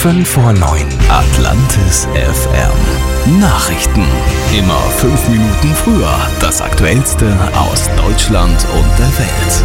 5:05 Atlantis FM. Nachrichten. Immer 5 Minuten früher. Das Aktuellste aus Deutschland und der Welt.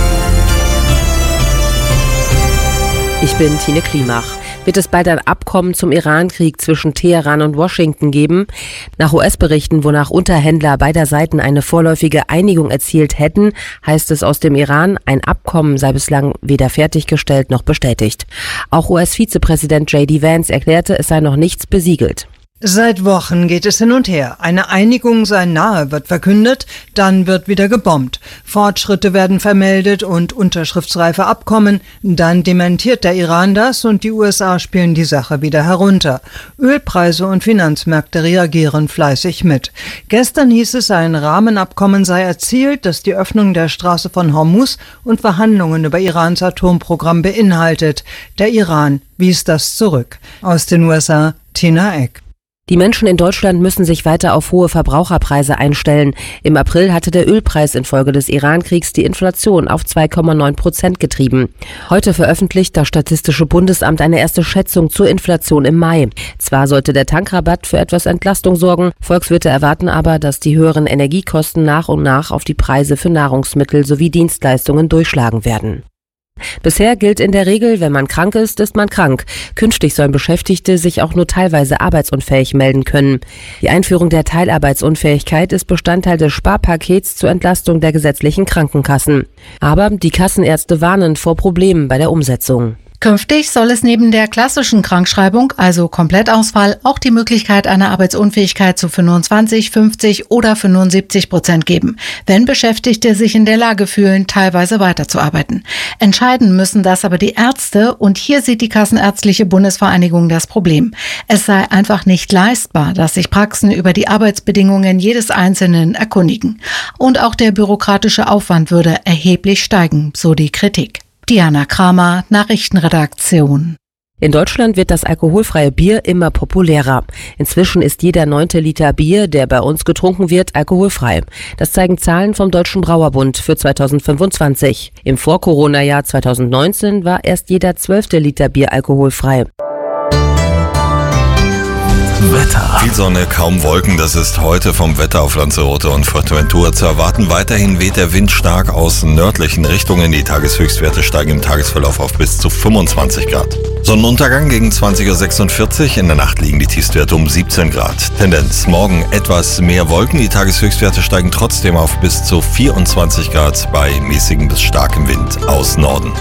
Ich bin Tine Klimach. Wird es bald ein Abkommen zum Iran-Krieg zwischen Teheran und Washington geben? Nach US-Berichten, wonach Unterhändler beider Seiten eine vorläufige Einigung erzielt hätten, heißt es aus dem Iran, ein Abkommen sei bislang weder fertiggestellt noch bestätigt. Auch US-Vizepräsident J.D. Vance erklärte, es sei noch nichts besiegelt. Seit Wochen geht es hin und her. Eine Einigung sei nahe, wird verkündet, dann wird wieder gebombt. Fortschritte werden vermeldet und unterschriftsreife Abkommen, dann dementiert der Iran das und die USA spielen die Sache wieder herunter. Ölpreise und Finanzmärkte reagieren fleißig mit. Gestern hieß es, ein Rahmenabkommen sei erzielt, das die Öffnung der Straße von Hormuz und Verhandlungen über Irans Atomprogramm beinhaltet. Der Iran wies das zurück. Aus den USA, Tina Eck. Die Menschen in Deutschland müssen sich weiter auf hohe Verbraucherpreise einstellen. Im April hatte der Ölpreis infolge des Iran-Kriegs die Inflation auf 2,9% getrieben. Heute veröffentlicht das Statistische Bundesamt eine erste Schätzung zur Inflation im Mai. Zwar sollte der Tankrabatt für etwas Entlastung sorgen, Volkswirte erwarten aber, dass die höheren Energiekosten nach und nach auf die Preise für Nahrungsmittel sowie Dienstleistungen durchschlagen werden. Bisher gilt in der Regel, wenn man krank ist, ist man krank. Künftig sollen Beschäftigte sich auch nur teilweise arbeitsunfähig melden können. Die Einführung der Teilarbeitsunfähigkeit ist Bestandteil des Sparpakets zur Entlastung der gesetzlichen Krankenkassen. Aber die Kassenärzte warnen vor Problemen bei der Umsetzung. Künftig soll es neben der klassischen Krankschreibung, also Komplettausfall, auch die Möglichkeit einer Arbeitsunfähigkeit zu 25, 50 oder 75% geben, wenn Beschäftigte sich in der Lage fühlen, teilweise weiterzuarbeiten. Entscheiden müssen das aber die Ärzte und hier sieht die Kassenärztliche Bundesvereinigung das Problem. Es sei einfach nicht leistbar, dass sich Praxen über die Arbeitsbedingungen jedes Einzelnen erkundigen. Und auch der bürokratische Aufwand würde erheblich steigen, so die Kritik. Diana Kramer, Nachrichtenredaktion. In Deutschland wird das alkoholfreie Bier immer populärer. Inzwischen ist jeder 9. Liter Bier, der bei uns getrunken wird, alkoholfrei. Das zeigen Zahlen vom Deutschen Brauerbund für 2025. Im Vor-Corona-Jahr 2019 war erst jeder 12. Liter Bier alkoholfrei. Wetter. Viel Sonne, kaum Wolken, das ist heute vom Wetter auf Lanzarote und Fuerteventura zu erwarten. Weiterhin weht der Wind stark aus nördlichen Richtungen. Die Tageshöchstwerte steigen im Tagesverlauf auf bis zu 25 Grad. Sonnenuntergang gegen 20:46 Uhr. In der Nacht liegen die Tiefstwerte um 17 Grad. Tendenz morgen etwas mehr Wolken. Die Tageshöchstwerte steigen trotzdem auf bis zu 24 Grad bei mäßigem bis starkem Wind aus Norden.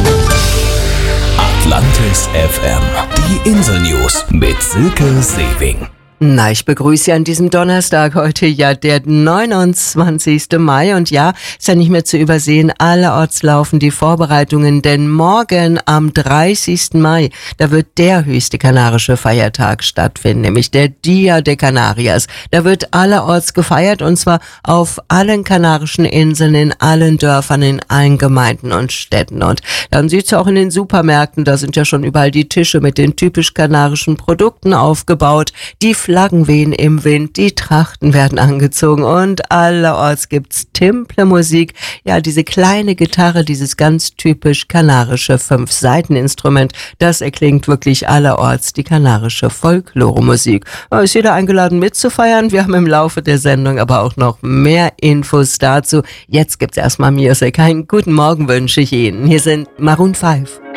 Atlantis FM. Die Insel-News mit Silke Sewing. Na, ich begrüße Sie an diesem Donnerstag, heute ja der 29. Mai und ja, ist ja nicht mehr zu übersehen, allerorts laufen die Vorbereitungen, denn morgen am 30. Mai, da wird der höchste kanarische Feiertag stattfinden, nämlich der Dia de Canarias. Da wird allerorts gefeiert und zwar auf allen kanarischen Inseln, in allen Dörfern, in allen Gemeinden und Städten und dann sieht's auch in den Supermärkten, da sind ja schon überall die Tische mit den typisch kanarischen Produkten aufgebaut, die Flaggen wehen im Wind, die Trachten werden angezogen und allerorts gibt's Timple-Musik. Ja, diese kleine Gitarre, dieses ganz typisch kanarische 5-Saiten-Instrument, das erklingt wirklich allerorts, die kanarische Folklore-Musik. Ist jeder eingeladen mitzufeiern? Wir haben im Laufe der Sendung aber auch noch mehr Infos dazu. Jetzt gibt's erstmal Music. Einen guten Morgen wünsche ich Ihnen. Hier sind Maroon 5.